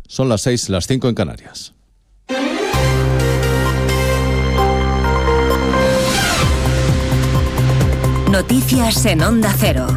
Son las 6, las 5 en Canarias. Noticias en Onda Cero.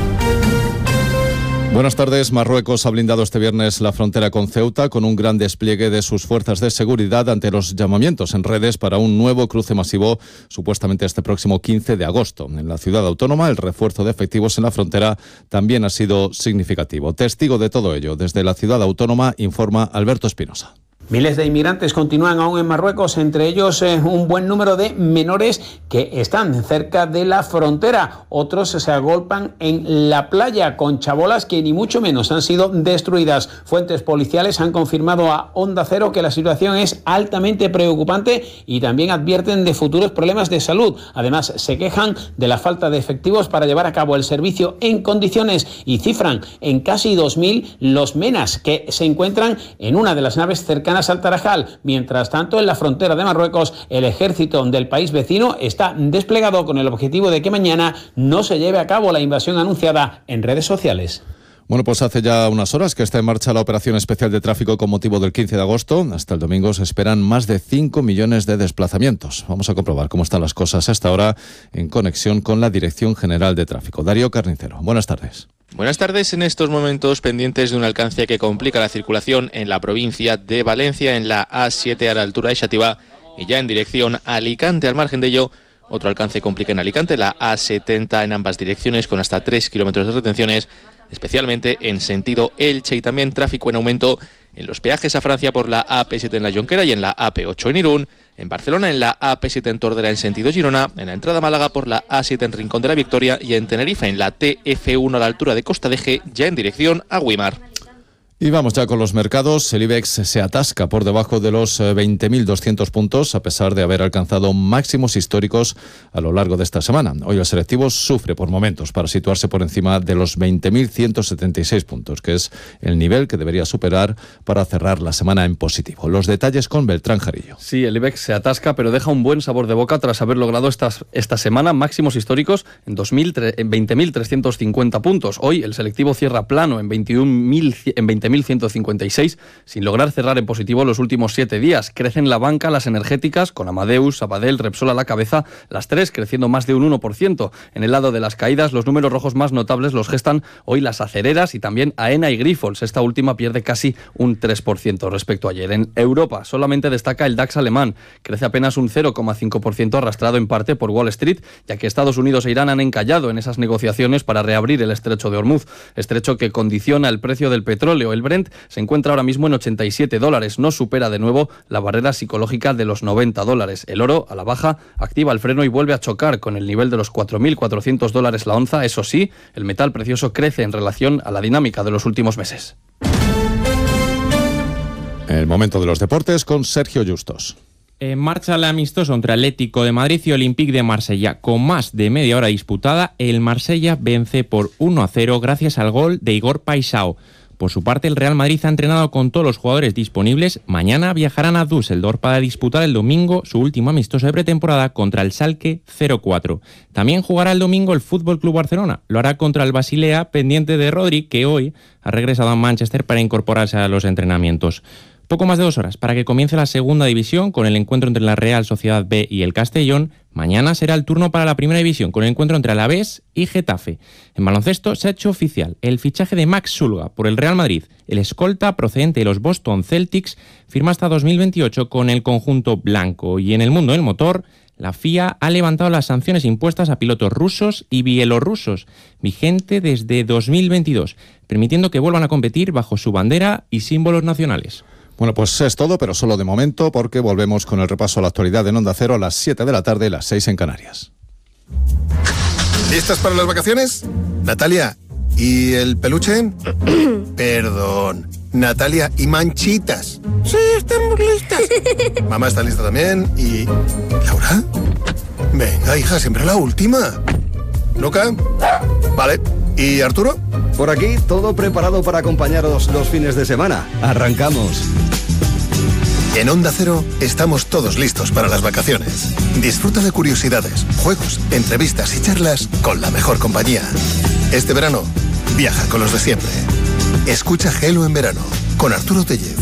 Buenas tardes. Marruecos ha blindado este viernes la frontera con Ceuta con un gran despliegue de sus fuerzas de seguridad ante los llamamientos en redes para un nuevo cruce masivo, supuestamente este próximo 15 de agosto. En la ciudad autónoma, el refuerzo de efectivos en la frontera también ha sido significativo. Testigo de todo ello, desde la ciudad autónoma, informa Alberto Espinosa. Miles de inmigrantes continúan aún en Marruecos, entre ellos un buen número de menores que están cerca de la frontera. Otros se agolpan en la playa con chabolas que ni mucho menos han sido destruidas. Fuentes policiales han confirmado a Onda Cero que la situación es altamente preocupante y también advierten de futuros problemas de salud. Además, se quejan de la falta de efectivos para llevar a cabo el servicio en condiciones y cifran en casi 2.000 los menas que se encuentran en una de las naves cercanas al Tarajal. Mientras tanto, en la frontera de Marruecos, el ejército del país vecino está desplegado con el objetivo de que mañana no se lleve a cabo la invasión anunciada en redes sociales. Bueno, pues hace ya unas horas que está en marcha la operación especial de tráfico con motivo del 15 de agosto. Hasta el domingo se esperan más de 5 millones de desplazamientos. Vamos a comprobar cómo están las cosas hasta ahora en conexión con la Dirección General de Tráfico. Darío Carnicero, buenas tardes. Buenas tardes. En estos momentos pendientes de un alcance que complica la circulación en la provincia de Valencia, en la A7 a la altura de Xàtiva y ya en dirección a Alicante. Al margen de ello, otro alcance complica en Alicante, la A70 en ambas direcciones con hasta 3 kilómetros de retenciones, especialmente en sentido Elche, y también tráfico en aumento en los peajes a Francia por la AP7 en la Jonquera y en la AP8 en Irún, en Barcelona en la AP7 en Tordera en sentido Girona, en la entrada a Málaga por la A7 en Rincón de la Victoria y en Tenerife en la TF1 a la altura de Costa de G, ya en dirección a Güímar. Y vamos ya con los mercados. El IBEX se atasca por debajo de los 20.200 puntos, a pesar de haber alcanzado máximos históricos a lo largo de esta semana. Hoy el selectivo sufre por momentos para situarse por encima de los 20.176 puntos, que es el nivel que debería superar para cerrar la semana en positivo. Los detalles con Beltrán Jarillo. Sí, el IBEX se atasca, pero deja un buen sabor de boca tras haber logrado esta semana máximos históricos en 20.350 puntos. Hoy el selectivo cierra plano en 20.156, sin lograr cerrar en positivo los últimos 7 días. Crecen la banca, las energéticas, con Amadeus, Sabadell, Repsol a la cabeza, las tres creciendo más de un 1%. En el lado de las caídas, los números rojos más notables los gestan hoy las acereras y también Aena y Grifols. Esta última pierde casi un 3% respecto a ayer. En Europa solamente destaca el DAX alemán, crece apenas un 0,5%, arrastrado en parte por Wall Street, ya que Estados Unidos e Irán han encallado en esas negociaciones para reabrir el estrecho de Hormuz, estrecho que condiciona el precio del petróleo. El Brent se encuentra ahora mismo en $87, no supera de nuevo la barrera psicológica de los $90. El oro, a la baja, activa el freno y vuelve a chocar con el nivel de los $4.400 la onza. Eso sí, el metal precioso crece en relación a la dinámica de los últimos meses. El momento de los deportes con Sergio Justos. En marcha el amistoso entre Atlético de Madrid y Olympique de Marsella. Con más de media hora disputada, el Marsella vence por 1-0 gracias al gol de Igor Paixão. Por su parte, el Real Madrid ha entrenado con todos los jugadores disponibles. Mañana viajarán a Düsseldorf para disputar el domingo su último amistoso de pretemporada contra el Schalke 04. También jugará el domingo el FC Barcelona. Lo hará contra el Basilea, pendiente de Rodri, que hoy ha regresado a Manchester para incorporarse a los entrenamientos. Poco más de 2 horas para que comience la segunda división con el encuentro entre la Real Sociedad B y el Castellón. Mañana será el turno para la primera división con el encuentro entre Alavés y Getafe. En baloncesto se ha hecho oficial el fichaje de Max Sulga por el Real Madrid. El escolta procedente de los Boston Celtics firma hasta 2028 con el conjunto blanco. Y en el mundo del motor, la FIA ha levantado las sanciones impuestas a pilotos rusos y bielorrusos, vigente desde 2022, permitiendo que vuelvan a competir bajo su bandera y símbolos nacionales. Bueno, pues es todo, pero solo de momento, porque volvemos con el repaso a la actualidad en Onda Cero a las 7 de la tarde, las 6 en Canarias. ¿Listas para las vacaciones? Natalia, ¿y el peluche? Perdón, Natalia, ¿y Manchitas? Sí, estamos listas. Mamá está lista también, ¿y Laura? Venga, hija, siempre la última. ¿Luca? Vale. ¿Y Arturo? Por aquí, todo preparado para acompañaros los fines de semana. ¡Arrancamos! En Onda Cero estamos todos listos para las vacaciones. Disfruta de curiosidades, juegos, entrevistas y charlas con la mejor compañía. Este verano, viaja con los de siempre. Escucha Gelo en verano, con Arturo Tellez.